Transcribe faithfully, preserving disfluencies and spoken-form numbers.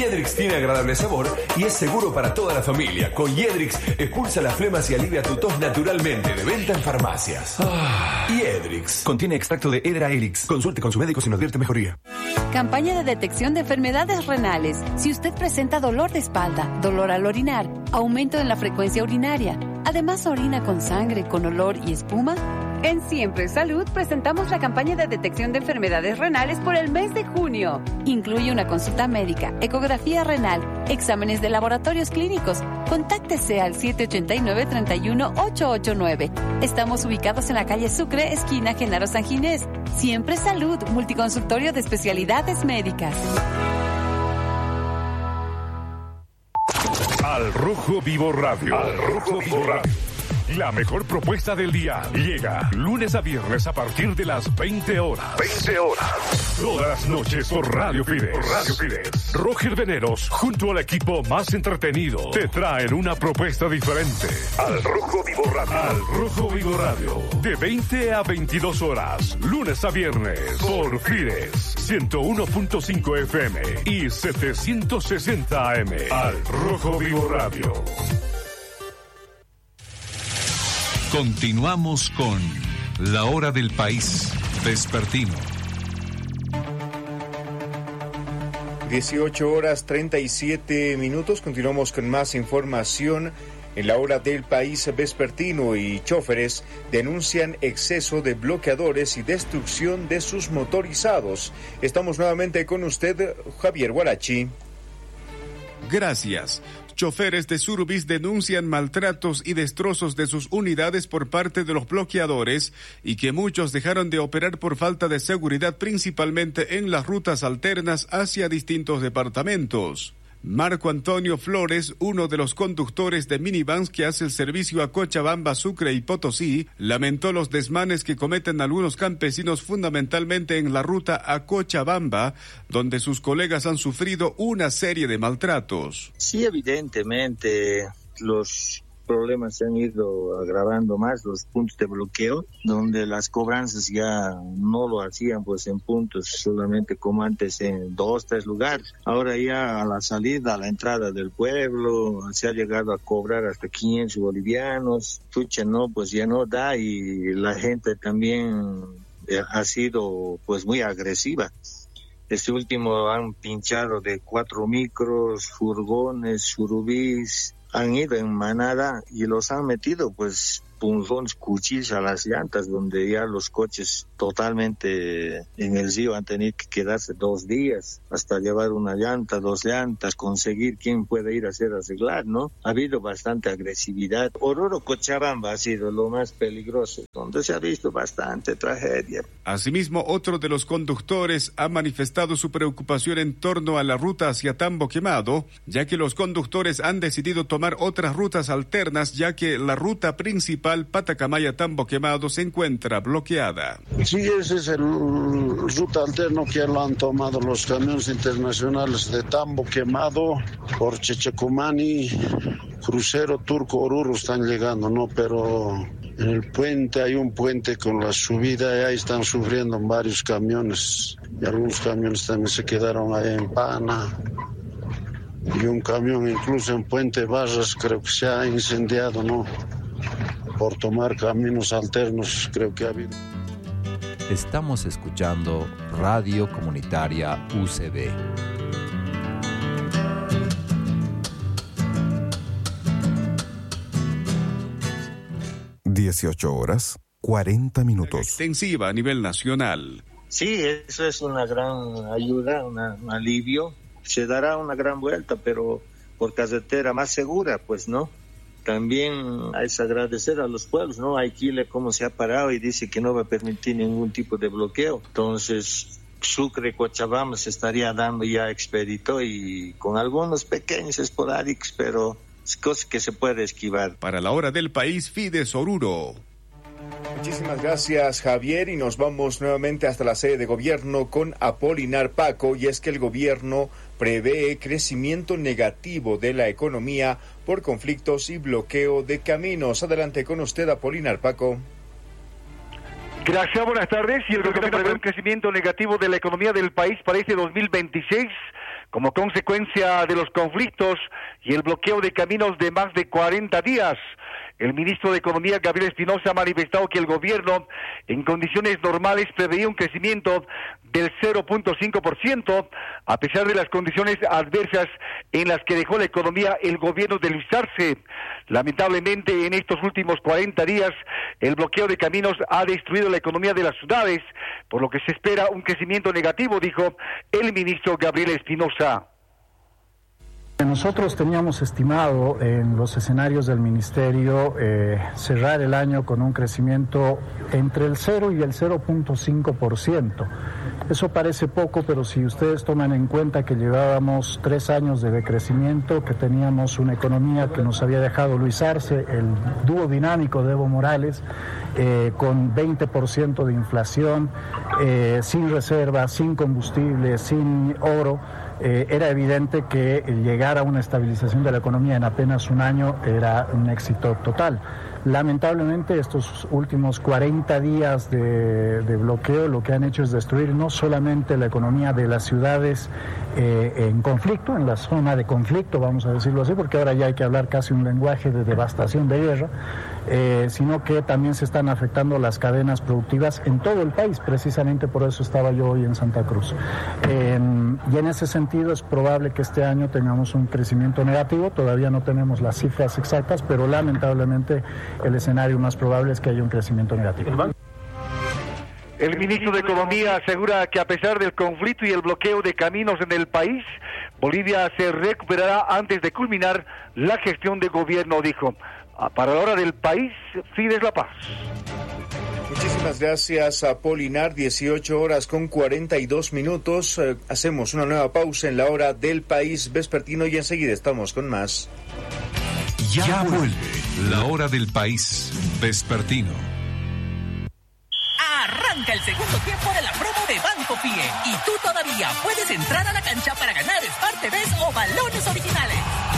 Yedrix tiene agradable sabor y es seguro para toda la familia. Con Yedrix expulsa las flemas y alivia tu tos naturalmente. De venta en farmacias. Ah, Yedrix. Contiene extracto de Hedera helix. Consulte con su médico si no advierte mejoría. Campaña de detección de enfermedades renales. Si usted presenta dolor de espalda, dolor al orinar, aumento en la frecuencia urinaria, además orina con sangre, con olor y espuma, en Siempre Salud presentamos la campaña de detección de enfermedades renales por el mes de junio. Incluye una consulta médica, ecografía renal, exámenes de laboratorios clínicos. Contáctese al siete ocho nueve, tres uno, ocho ocho nueve. Estamos ubicados en la calle Sucre, esquina Genaro San Ginés. Siempre Salud, multiconsultorio de especialidades médicas. Al Rojo Vivo Radio. Al Rojo Vivo Radio. La mejor propuesta del día llega lunes a viernes a partir de las veinte horas. veinte horas. Todas las noches por Radio Fides. Por Radio Fides. Roger Veneros, junto al equipo más entretenido, te traen una propuesta diferente. Al Rojo Vivo Radio. Al Rojo Vivo Radio. De veinte a veintidós horas. Lunes a viernes. Por Fides. ciento uno punto cinco F M y setecientos sesenta A M. Al Rojo Vivo Radio. Continuamos con La Hora del País Vespertino. dieciocho horas treinta y siete minutos. Continuamos con más información en La Hora del País Vespertino. Y choferes denuncian exceso de bloqueadores y destrucción de sus motorizados. Estamos nuevamente con usted, Javier Guarachi. Gracias. Choferes de Surubis denuncian maltratos y destrozos de sus unidades por parte de los bloqueadores y que muchos dejaron de operar por falta de seguridad, principalmente en las rutas alternas hacia distintos departamentos. Marco Antonio Flores, uno de los conductores de minivans que hace el servicio a Cochabamba, Sucre y Potosí, lamentó los desmanes que cometen algunos campesinos fundamentalmente en la ruta a Cochabamba, donde sus colegas han sufrido una serie de maltratos. Sí, evidentemente los problemas se han ido agravando más, los puntos de bloqueo, donde las cobranzas ya no lo hacían pues en puntos solamente como antes en dos, tres lugares. Ahora ya a la salida, a la entrada del pueblo, se ha llegado a cobrar hasta quinientos bolivianos. Chucha, no, pues ya no da, y la gente también ha sido pues muy agresiva. Este último han pinchado de cuatro micros, furgones, surubís, han ido en manada y los han metido pues punzones, cuchillos a las llantas, donde ya los coches totalmente en el río han tenido que quedarse dos días hasta llevar una llanta, dos llantas, conseguir quién puede ir a hacer arreglar, ¿no? Ha habido bastante agresividad. Oruro Cochabamba ha sido lo más peligroso, donde se ha visto bastante tragedia. Asimismo, otro de los conductores ha manifestado su preocupación en torno a la ruta hacia Tambo Quemado, ya que los conductores han decidido tomar otras rutas alternas, ya que la ruta principal Patacamaya-Tambo Quemado se encuentra bloqueada. Sí, ese es el ruta alterno que lo han tomado los camiones internacionales de Tambo Quemado por Chechecumani, Crucero, Turco, Oruro están llegando, ¿no? Pero en el puente hay un puente con la subida y ahí están sufriendo varios camiones y algunos camiones también se quedaron ahí en Pana. Y un camión incluso en Puente Barras creo que se ha incendiado, ¿no? Por tomar caminos alternos, creo que ha habido. Estamos escuchando Radio Comunitaria U C B. dieciocho horas, cuarenta minutos. Extensiva a nivel nacional. Sí, eso es una gran ayuda, una, un alivio. Se dará una gran vuelta, pero por carretera más segura, pues, ¿no? También hay que agradecer a los pueblos, ¿no? Aikile cómo se ha parado y dice que no va a permitir ningún tipo de bloqueo. Entonces, Sucre, Cochabamba se estaría dando ya expedito y con algunos pequeños esporádicos, pero es cosa que se puede esquivar. Para La Hora del País, Fides Oruro. Muchísimas gracias, Javier, y nos vamos nuevamente hasta la sede de gobierno con Apolinar Paco, y es que el gobierno prevé crecimiento negativo de la economía por conflictos y bloqueo de caminos. Adelante con usted, Apolinar Paco. Gracias, buenas tardes. Y el gobierno prevé un crecimiento negativo de la economía del país para este dos mil veintiséis, como consecuencia de los conflictos y el bloqueo de caminos de más de cuarenta días. El ministro de Economía, Gabriel Espinosa, ha manifestado que el gobierno, en condiciones normales, preveía un crecimiento del cero punto cinco por ciento, a pesar de las condiciones adversas en las que dejó la economía el gobierno de Luis Arce. Lamentablemente, en estos últimos cuarenta días, el bloqueo de caminos ha destruido la economía de las ciudades, por lo que se espera un crecimiento negativo, dijo el ministro Gabriel Espinosa. Nosotros teníamos estimado en los escenarios del Ministerio eh, cerrar el año con un crecimiento entre el cero y el cero punto cinco por ciento. Eso parece poco, pero si ustedes toman en cuenta que llevábamos tres años de decrecimiento, que teníamos una economía que nos había dejado Luis Arce, el dúo dinámico de Evo Morales, eh, con veinte por ciento de inflación, eh, sin reservas, sin combustible, sin oro, Eh, era evidente que llegar a una estabilización de la economía en apenas un año era un éxito total. Lamentablemente, estos últimos cuarenta días de, de bloqueo lo que han hecho es destruir no solamente la economía de las ciudades eh, en conflicto, en la zona de conflicto, vamos a decirlo así, porque ahora ya hay que hablar casi un lenguaje de devastación de guerra, eh, sino que también se están afectando las cadenas productivas en todo el país. Precisamente por eso estaba yo hoy en Santa Cruz. Eh, y en ese sentido es probable que este año tengamos un crecimiento negativo. Todavía no tenemos las cifras exactas, pero lamentablemente el escenario más probable es que haya un crecimiento negativo. El ministro de Economía asegura que a pesar del conflicto y el bloqueo de caminos en el país, Bolivia se recuperará antes de culminar la gestión de gobierno, dijo. Para la hora del país, Fides La Paz. Muchísimas gracias, Apolinar. dieciocho horas con cuarenta y dos minutos. Eh, hacemos una nueva pausa en la hora del país vespertino y enseguida estamos con más. Ya, ya vuelve la hora del país vespertino. Arranca el segundo tiempo de la promo de Banco Pie y tú todavía puedes entrar a la cancha para ganar Smart T Vs o balones originales.